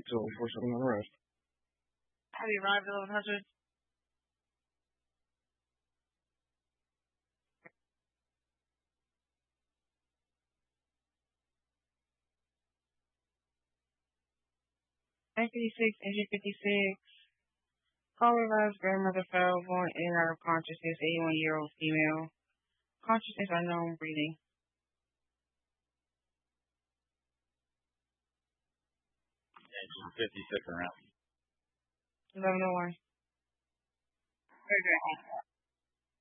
for some unrest. Have you arrived at 1100? 956, engine 56. Caller Live's grandmother fell born in and out of consciousness, 81-year-old female. Consciousness unknown, breathing. Engine 56 around. 1101. Very good.